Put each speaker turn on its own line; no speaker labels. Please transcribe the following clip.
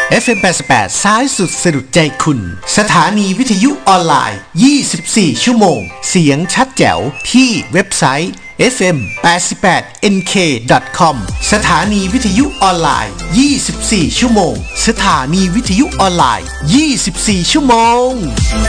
FM 88ซ้ายสุดสะดุดใจคุณสถานีวิทยุออนไลน์24ชั่วโมงเสียงชัดแจ๋วที่เว็บไซต์ fm88nk.com สถานีวิทยุออนไลน์24ชั่วโมงสถานีวิทยุออนไลน์24ชั่วโมง